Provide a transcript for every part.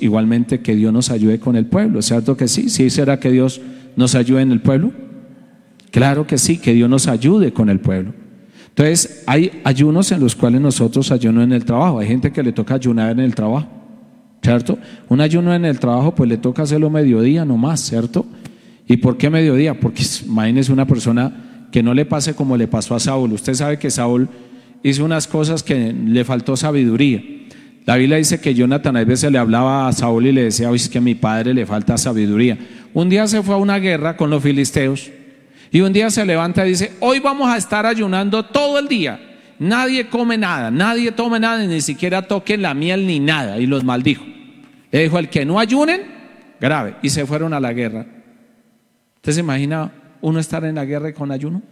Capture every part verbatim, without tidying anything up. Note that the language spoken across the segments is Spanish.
igualmente que Dios nos ayude con el pueblo, ¿cierto que sí? ¿Sí será que Dios nos ayude en el pueblo? Claro que sí, que Dios nos ayude con el pueblo. Entonces hay ayunos en los cuales nosotros ayuno en el trabajo. Hay gente que le toca ayunar en el trabajo, ¿cierto? Un ayuno en el trabajo pues le toca hacerlo mediodía nomás, ¿cierto? ¿Y por qué mediodía? Porque imagínese una persona que no le pase como le pasó a Saúl. Usted sabe que Saúl hizo unas cosas que le faltó sabiduría. La Biblia dice que Jonathan a veces le hablaba a Saúl y le decía: oye, es que a mi padre le falta sabiduría. Un día se fue a una guerra con los filisteos y un día se levanta y dice: hoy vamos a estar ayunando todo el día, nadie come nada, nadie tome nada, ni siquiera toquen la miel ni nada, y los maldijo. Le dijo: el que no ayunen, grave. Y se fueron a la guerra. ¿Usted se imagina uno estar en la guerra con ayuno?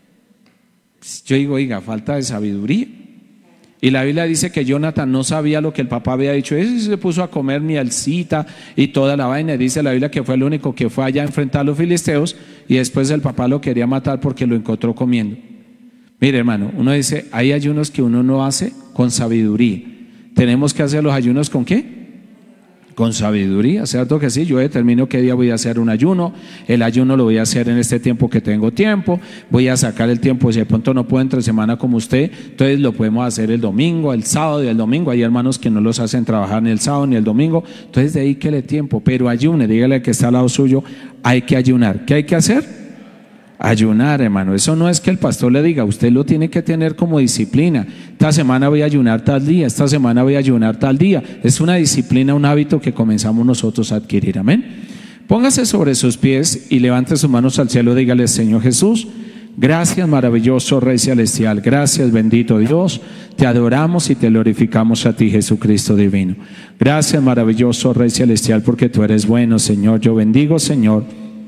Yo digo, oiga, falta de sabiduría. Y la Biblia dice que Jonathan no sabía lo que el papá había dicho. Ese se puso a comer mielcita y toda la vaina. Dice la Biblia que fue el único que fue allá a enfrentar a los filisteos, y después el papá lo quería matar porque lo encontró comiendo. Mire, hermano, uno dice, hay ayunos que uno no hace con sabiduría. Tenemos que hacer los ayunos ¿con qué? Con sabiduría, ¿cierto que sí? Yo determino qué día voy a hacer un ayuno. El ayuno lo voy a hacer en este tiempo que tengo tiempo. Voy a sacar el tiempo, si de pronto no puedo entre semana como usted, entonces lo podemos hacer el domingo, el sábado y el domingo. Hay hermanos que no los hacen trabajar ni el sábado ni el domingo, entonces dedíquele tiempo, pero ayune. Dígale que está al lado suyo, hay que ayunar. ¿Qué hay que hacer? Ayunar, hermano. Eso no es que el pastor le diga, usted lo tiene que tener como disciplina. Esta semana voy a ayunar tal día, esta semana voy a ayunar tal día. Es una disciplina, un hábito que comenzamos nosotros a adquirir. Amén. Póngase sobre sus pies y levante sus manos al cielo. Dígale: Señor Jesús, gracias, maravilloso Rey Celestial. Gracias, bendito Dios. Te adoramos y te glorificamos a ti, Jesucristo divino. Gracias, maravilloso Rey Celestial, porque tú eres bueno, Señor. Yo bendigo, Señor,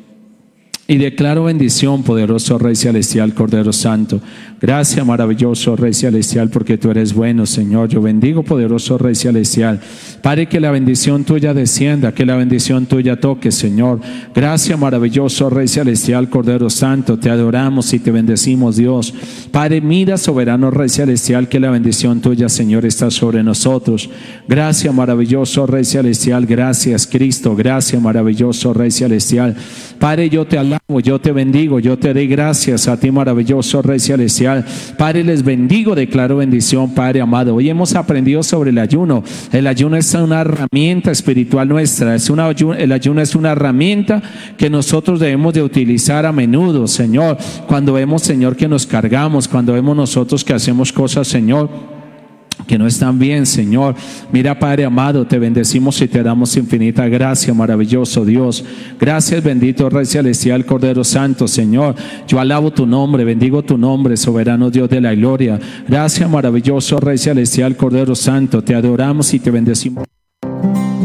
y declaro bendición, poderoso Rey Celestial, Cordero Santo. Gracias, maravilloso Rey Celestial, porque tú eres bueno, Señor. Yo bendigo, poderoso Rey Celestial. Padre, que la bendición tuya descienda, que la bendición tuya toque, Señor. Gracias, maravilloso Rey Celestial, Cordero Santo. Te adoramos y te bendecimos, Dios. Padre, mira, soberano Rey Celestial, que la bendición tuya, Señor, está sobre nosotros. Gracias, maravilloso Rey Celestial. Gracias, Cristo. Gracias, maravilloso Rey Celestial. Padre, yo te alabo, yo te bendigo, yo te doy gracias a ti, maravilloso Rey Celestial. Padre, les bendigo, declaro bendición, Padre amado. Hoy hemos aprendido sobre el ayuno. El ayuno es una herramienta espiritual nuestra. Es una, el ayuno es una herramienta que nosotros debemos de utilizar a menudo, Señor. Cuando vemos, Señor, que nos cargamos, cuando vemos nosotros que hacemos cosas, Señor, que no están bien, Señor. Mira, Padre amado, te bendecimos y te damos infinita gracia, maravilloso Dios. Gracias, bendito Rey Celestial, Cordero Santo, Señor. Yo alabo tu nombre, bendigo tu nombre, soberano Dios de la gloria. Gracias, maravilloso Rey Celestial, Cordero Santo. Te adoramos y te bendecimos.